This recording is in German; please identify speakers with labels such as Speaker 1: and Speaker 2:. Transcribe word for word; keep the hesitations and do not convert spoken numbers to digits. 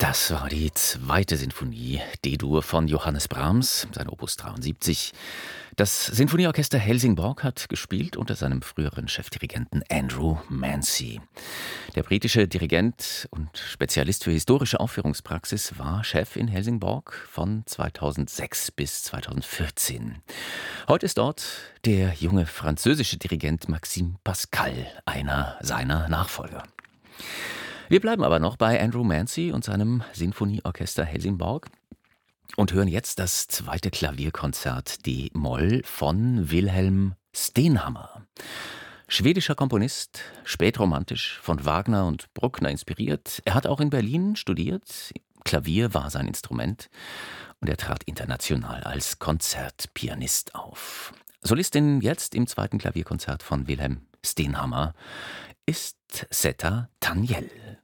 Speaker 1: Das war die zweite Sinfonie D-Dur von Johannes Brahms, sein Opus dreiundsiebzig. Das Sinfonieorchester Helsingborg hat gespielt unter seinem früheren Chefdirigenten Andrew Mancy. Der britische Dirigent und Spezialist für historische Aufführungspraxis war Chef in Helsingborg von zweitausendsechs bis zweitausendvierzehn. Heute ist dort der junge französische Dirigent Maxime Pascal, einer seiner Nachfolger. Wir bleiben aber noch bei Andrew Mancy und seinem Sinfonieorchester Helsingborg und hören jetzt das zweite Klavierkonzert D-Moll von Wilhelm Stenhammar. Schwedischer Komponist, spätromantisch, von Wagner und Bruckner inspiriert. Er hat auch in Berlin studiert. Klavier war sein Instrument und er trat international als Konzertpianist auf. Solistin jetzt im zweiten Klavierkonzert von Wilhelm Stenhammar ist Zeta Taniel.